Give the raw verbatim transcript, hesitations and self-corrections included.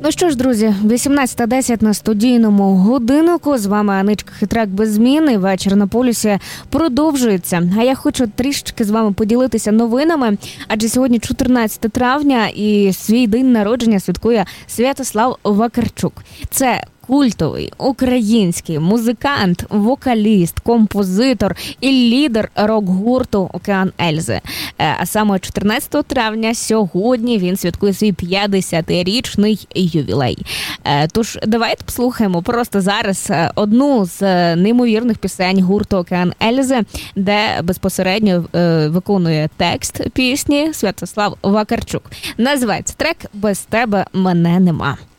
Ну що ж, друзі, вісімнадцята десять на студійному годиннику. З вами Аничка Хитрак без зміни. Вечір на полюсі продовжується. А я хочу трішечки з вами поділитися новинами, адже сьогодні чотирнадцяте травня і свій день народження святкує Святослав Вакарчук. Це культовий український музикант, вокаліст, композитор і лідер рок-гурту «Океан Ельзи». А саме чотирнадцятого травня сьогодні він святкує свій п'ятдесятирічний ювілей. Тож давайте послухаємо просто зараз одну з неймовірних пісень гурту «Океан Ельзи», де безпосередньо виконує текст пісні Святослав Вакарчук. Називається трек «Без тебе мене нема».